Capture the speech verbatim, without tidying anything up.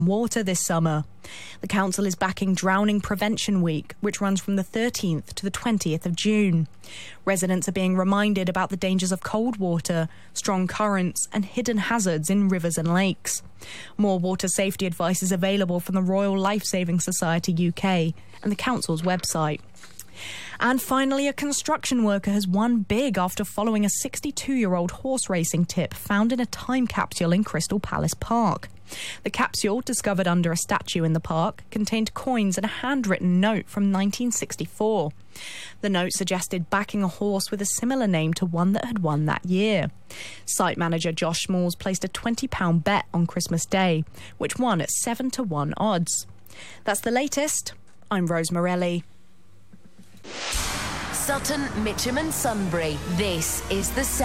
water this summer. The council is backing Drowning Prevention Week, which runs from the thirteenth to the twentieth of June. Residents are being reminded about the dangers of cold water, strong currents and hidden hazards in rivers and lakes. More water safety advice is available from the Royal Lifesaving Society U K and the council's website. And finally, a construction worker has won big after following a sixty-two-year-old horse racing tip found in a time capsule in Crystal Palace Park. The capsule, discovered under a statue in the park, contained coins and a handwritten note from nineteen sixty-four. The note suggested backing a horse with a similar name to one that had won that year. Site manager Josh Smalls placed a twenty pound bet on Christmas Day, which won at seven to one odds. That's the latest. I'm Rose Morelli. Sutton, Mitcham and Sunbury. This is the